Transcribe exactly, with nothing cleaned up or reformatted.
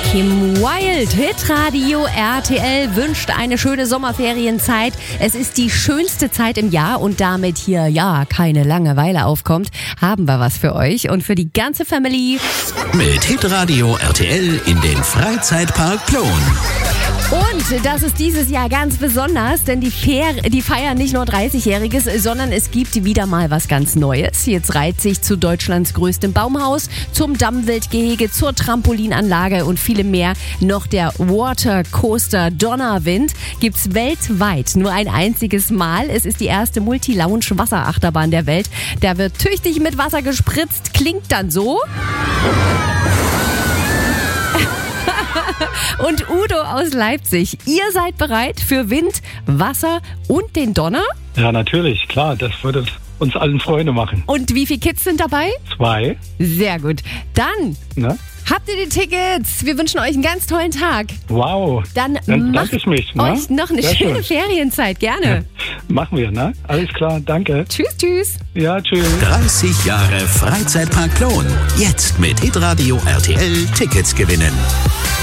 Kim Wilde. Hitradio R T L wünscht eine schöne Sommerferienzeit. Es ist die schönste Zeit im Jahr und damit hier ja keine Langeweile aufkommt, haben wir was für euch und für die ganze Family. Mit Hitradio R T L in den Freizeitpark Plon. Und das ist dieses Jahr ganz besonders, denn die, Fer- die feiern nicht nur dreißigjähriges, sondern es gibt wieder mal was ganz Neues. Jetzt reiht sich zu Deutschlands größtem Baumhaus, zum Dammwildgehege, zur Trampolinanlage und vielem mehr noch der Watercoaster Donnerwind. Gibt's weltweit nur ein einziges Mal. Es ist die erste Multi-Lounge-Wasserachterbahn der Welt. Da wird tüchtig mit Wasser gespritzt, klingt dann so. Und Udo aus Leipzig, ihr seid bereit für Wind, Wasser und den Donner? Ja, natürlich, klar, das würde uns allen Freude machen. Und wie viele Kids sind dabei? Zwei. Sehr gut. Dann Ne? habt ihr die Tickets. Wir wünschen euch einen ganz tollen Tag. Wow. Dann, Dann macht danke ich mich. Ne? euch noch eine Sehr schöne schön. Ferienzeit. Gerne. Machen wir, ne? Alles klar, danke. Tschüss, tschüss. Ja, tschüss. dreißig Jahre Freizeitpark Plon. Jetzt mit Hitradio R T L Tickets gewinnen.